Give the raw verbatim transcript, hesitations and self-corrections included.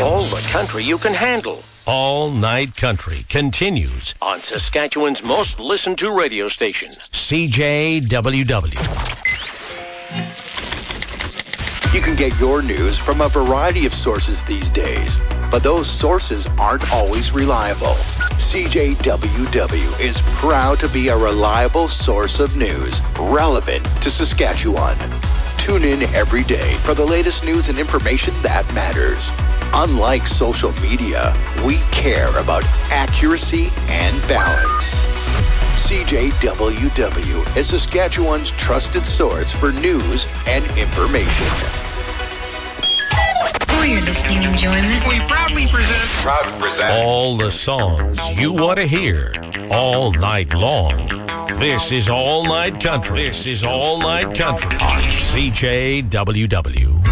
All the country you can handle. All Night Country continues on Saskatchewan's most listened to radio station, C J W W. You can get your news from a variety of sources these days, but those sources aren't always reliable. C J W W is proud to be a reliable source of news relevant to Saskatchewan. Tune in every day for the latest news and information that matters. Unlike social media, we care about accuracy and balance. C J W W is Saskatchewan's trusted source for news and information. For your listening enjoyment, we proudly present, proud to present all the songs you want to hear all night long. This is All Night Country. This is All Night Country on C J W W.